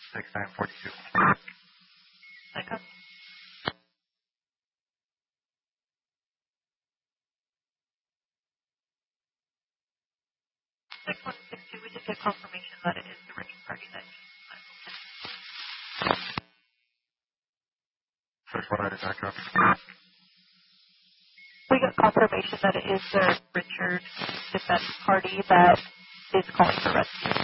6942. Second. 6162, we did get confirmation that it is the Richard party that needs 619 is not copy. We got confirmation that it is the Richard defense party that is calling for rescue.